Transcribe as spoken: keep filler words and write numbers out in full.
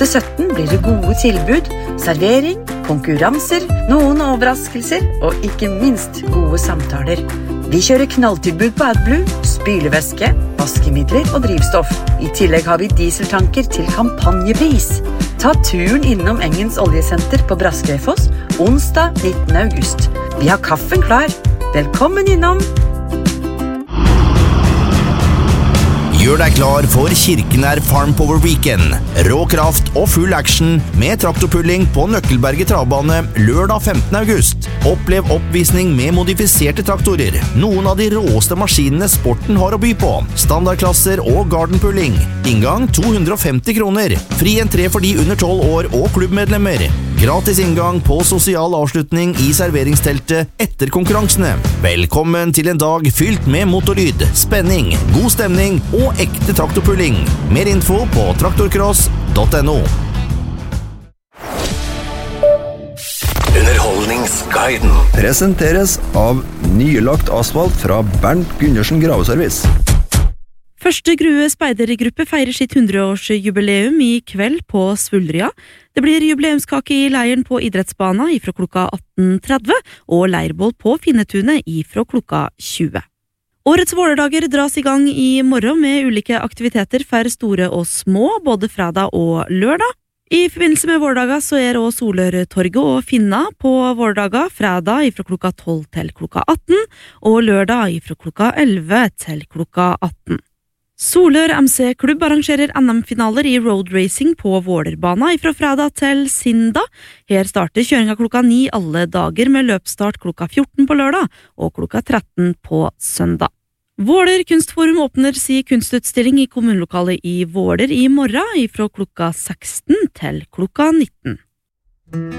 til sytten blir det gode tilbud, servering, konkurranser, noen overraskelser og ikke minst gode samtaler. Vi kjører knalltilbud på AdBlue, spylevæske, vaskemidler og drivstoff. I tillegg har vi dieseltanker til kampanjepris. Ta turen innom Engens oljesenter på Braskeifoss onsdag nittende august. Vi har kaffen klar. Velkommen innom! Gjør deg klar for Kirkenær Farm Power Weekend. Rå kraft og full action med traktorpulling på Nøkkelberget travbane lørdag femtende august. Opplev oppvisning med modifiserte traktorer. Noen av de råeste maskinene sporten har å by på. Standardklasser og gardenpulling. Inngang to hundre og femti kroner. Fri entré for de under tolv år og klubbmedlemmer. Gratis inngang på sosial avslutning i serveringsteltet etter konkurransene. Velkommen til en dag fylt med motorlyd, spenning, god stemning og ekte traktorpulling. Mer info på traktorcross punktum no. Underholdningsguiden presenteres av nylagt asfalt fra Bernt Gundersen Graveservice. Første Grue speidergruppe feirer sitt hundreårsjubileum i kveld på Svullrya. Det blir jubileumskake i leiren på idrettsbana ifra klokka atten tretti og leirbål på Finnetunet ifra klokka tjue. Årets vårdager dras i gang i morgen med ulike aktiviteter for store og små, både fredag og lørdag. I forbindelse med vårdager så er også Solørtorget og Finna på vårdager fredag ifra klokka tolv til klokka atten, og lørdag ifra klokka elleve til klokka atten. Solør M C Klubb arrangerer N M-finaler i road racing på Vålerbana ifra fredag til Sinda. Her starter kjøringa klokka ni alle dager med løpsstart klokka fjorten på lørdag og klokka tretten på søndag. Våler Kunstforum åpner si kunstutstilling i kommunelokalet i Våler i morgen ifra klokka seksten til klokka nitten.